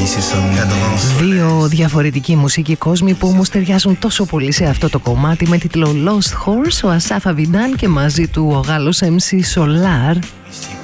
Δύο διαφορετικοί μουσικοί κόσμοι που όμως ταιριάζουν τόσο πολύ σε αυτό το κομμάτι με τίτλο Lost Horse, ο Ασάφ Αβιντάν και μαζί του ο Γάλλος MC Solar.